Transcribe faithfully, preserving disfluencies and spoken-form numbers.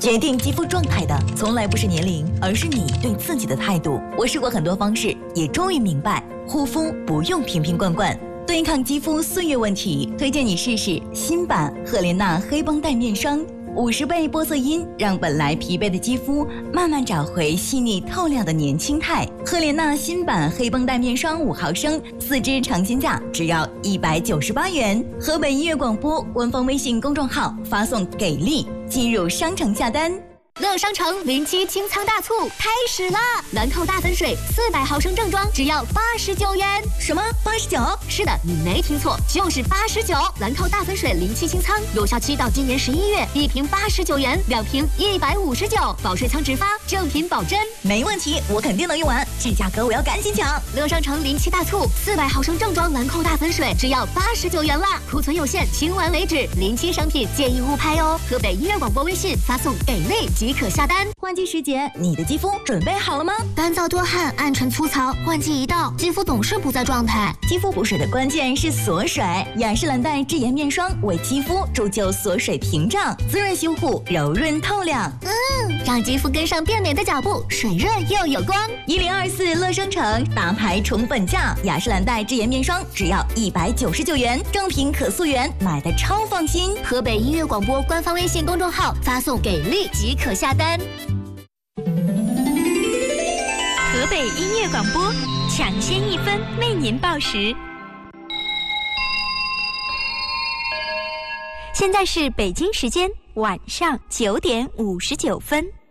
决定肌肤状态的从来不是年龄，而是你对自己的态度。我试过很多方式，也终于明白，护肤不用瓶瓶罐罐。对抗肌肤岁月问题，推荐你试试新版赫莲娜黑绷带面霜。五十倍玻色因让本来疲惫的肌肤慢慢找回细腻透亮的年轻态。赫莲娜新版黑绷带面霜五毫升，四支尝鲜价只要一百九十八元。河北音乐广播官方微信公众号发送“给力”进入商城下单。 乐商城零七清仓大促开始啦！兰蔻大粉水四百毫升正装只要八十九元。 什么？八十九？ 是的，你没听错，就是八十九。兰蔻大粉水零七清仓有效期到今年十一月，一瓶八十九元，两瓶一百五十九。保水仓直发，正品保真。 没问题，我肯定能用完。这价格我要赶紧抢！ 乐商城零七大促，四百毫升正装兰蔻大粉水只要八十九元啦！库存有限，清完为止。临期商品建议勿拍哦。河北音乐广播微信发送“给力”即可下单。 换季时节，你的肌肤准备好了吗？ 干燥多汗、暗沉粗糙，换季一到，肌肤总是不在状态。 肌肤补水的关键是锁水，雅诗兰黛智妍面霜为肌肤铸就锁水屏障，滋润修护，柔润透亮。 嗯，让肌肤跟上变美的脚步，水润又有光。 一零二四乐商城大牌宠粉价，雅诗兰黛智妍面霜只要一百九十九元，正品可溯源，买的超放心。 河北音乐广播官方微信公众号发送“给力”即可下单。 河北音乐广播，抢先一分为您报时。现在是北京时间晚上九点五十九分。